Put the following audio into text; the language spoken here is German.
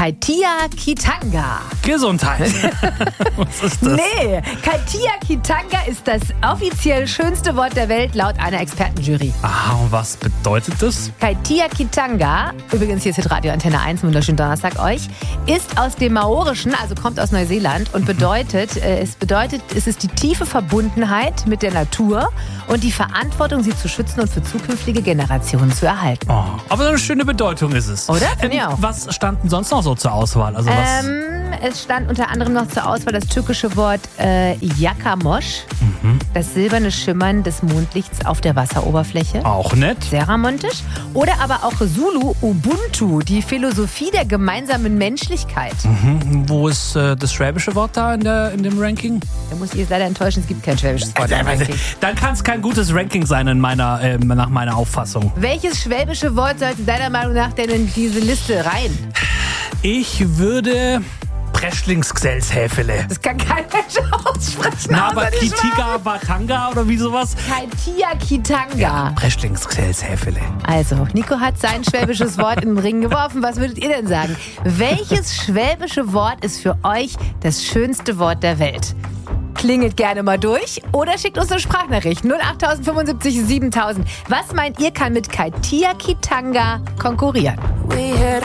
Kaitia Kitanga. Gesundheit. Was ist das? Nee, Kaitia Kitanga ist das offiziell schönste Wort der Welt laut einer Expertenjury. Aha, und was bedeutet das? Kaitia Kitanga, übrigens hier ist Radio Antenne 1, wunderschönen Donnerstag euch, ist aus dem Maorischen, also kommt aus Neuseeland und bedeutet, es ist die tiefe Verbundenheit mit der Natur und die Verantwortung, sie zu schützen und für zukünftige Generationen zu erhalten. Oh, aber eine schöne Bedeutung ist es. Oder? Finde ich auch. Was stand denn sonst noch so zur Auswahl? Also was? Es stand unter anderem noch zur Auswahl das türkische Wort Yakamosch, das silberne Schimmern des Mondlichts auf der Wasseroberfläche. Auch nett. Sehr romantisch. Oder aber auch Zulu Ubuntu, die Philosophie der gemeinsamen Menschlichkeit. Wo ist das schwäbische Wort da in dem Ranking? Da muss ich jetzt leider enttäuschen, es gibt kein schwäbisches Wort im Ranking. Dann kann es kein gutes Ranking sein nach meiner Auffassung. Welches schwäbische Wort sollte deiner Meinung nach denn in diese Liste rein? Ich würde Preschlingsgselshäfele. Das kann kein Mensch aussprechen. Na, aber außer die Kitiga Batanga oder wie sowas? Kaitia Kitanga. Preschlingsgselshäfele. Also, Nico hat sein schwäbisches Wort in den Ring geworfen. Was würdet ihr denn sagen? Welches schwäbische Wort ist für euch das schönste Wort der Welt? Klingelt gerne mal durch oder schickt uns eine Sprachnachricht 08075 7000. Was meint ihr, kann mit Kaitia Kitanga konkurrieren?